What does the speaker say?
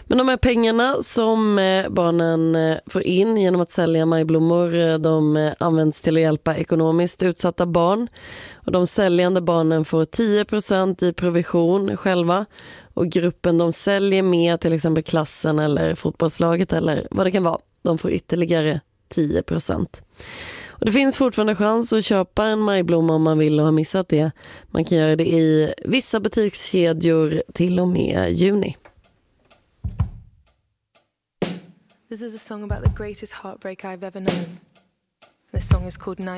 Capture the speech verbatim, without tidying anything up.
Men de här pengarna som barnen får in genom att sälja majblommor, de används till att hjälpa ekonomiskt utsatta barn. Och de säljande barnen får tio procent i provision själva. Och gruppen de säljer med, till exempel klassen eller fotbollslaget eller vad det kan vara, de får ytterligare tio procent. Och det finns fortfarande chans att köpa en majblomma om man vill och har missat det. Man kan göra det i vissa butikskedjor till och med juni. This is a song about the greatest heartbreak I've ever known. This song is called Night.